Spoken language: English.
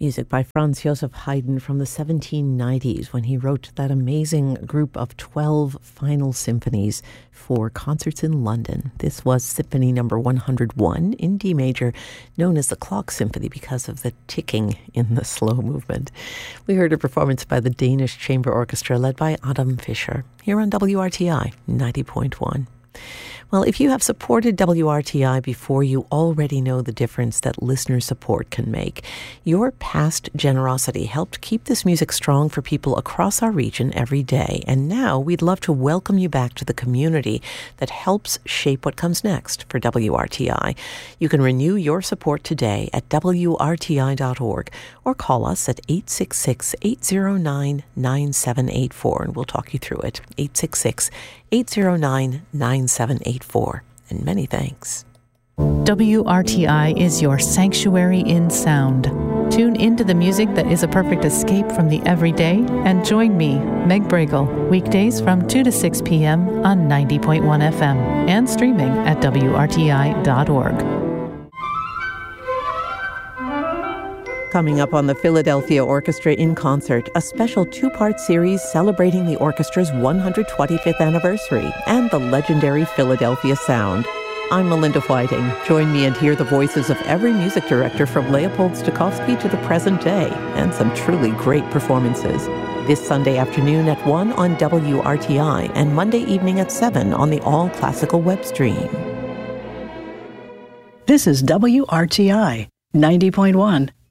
Music by Franz Joseph Haydn from the 1790s when he wrote that amazing group of 12 final symphonies for concerts in London. This was Symphony number 101 in D major, known as the Clock Symphony because of the ticking in the slow movement. We heard a performance by the Danish Chamber Orchestra led by Adam Fischer here on WRTI 90.1. Well, if you have supported WRTI before, you already know the difference that listener support can make. Your past generosity helped keep this music strong for people across our region every day. And now we'd love to welcome you back to the community that helps shape what comes next for WRTI. You can renew your support today at WRTI.org or call us at 866-809-9784 and we'll talk you through it. 866-809-9784. And many thanks. WRTI is your sanctuary in sound. Tune into the music that is a perfect escape from the everyday and join me, Meg Bregel, weekdays from 2 to 6 p.m. on 90.1 FM and streaming at WRTI.org. Coming up on the Philadelphia Orchestra in Concert, a special two-part series celebrating the orchestra's 125th anniversary and the legendary Philadelphia sound. I'm Melinda Whiting. Join me and hear the voices of every music director from Leopold Stokowski to the present day, and some truly great performances. This Sunday afternoon at 1 on WRTI and Monday evening at 7 on the All Classical web stream. This is WRTI 90.1.